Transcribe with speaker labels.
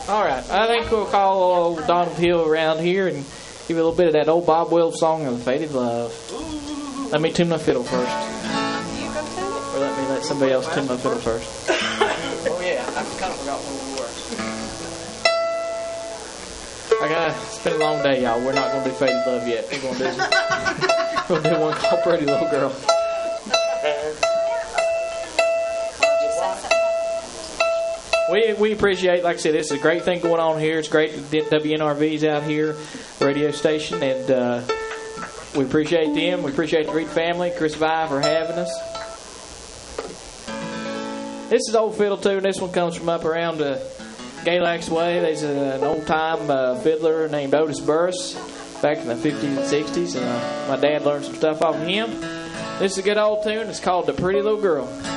Speaker 1: All right. I think we'll call old Donald Hill around here and give you a little bit of that old Bob Wills song of Faded Love. Let me tune my fiddle first. Or let somebody else tune my fiddle first. Oh, yeah. I kind of forgot where we were. It's been a long day, y'all. We're not going to do Faded Love yet. We're going to do one called Pretty Little Girl. We appreciate, like I said, this is a great thing going on here. It's great that WNRV's out here, radio station, and we appreciate them. We appreciate the Reed family, Chris Vi, for having us. This is old fiddle tune. This one comes from up around Galax Way. There's an old-time fiddler named Otis Burris back in the 50s and 60s, and my dad learned some stuff off of him. This is a good old tune. It's called The Pretty Little Girl.